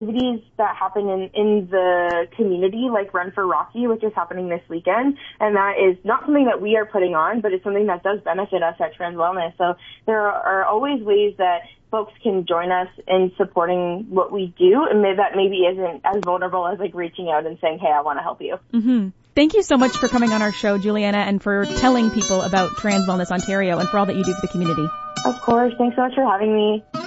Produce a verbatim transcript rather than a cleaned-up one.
activities that happen in, in the community, like Run for Rocky, which is happening this weekend. And that is not something that we are putting on, but it's something that does benefit us at Trans Wellness. So there are always ways that folks can join us in supporting what we do, and that maybe isn't as vulnerable as like reaching out and saying, hey, I want to help you. Mm-hmm. Thank you so much for coming on our show, Juliana, and for telling people about Trans Wellness Ontario and for all that you do for the community. Of course. Thanks so much for having me.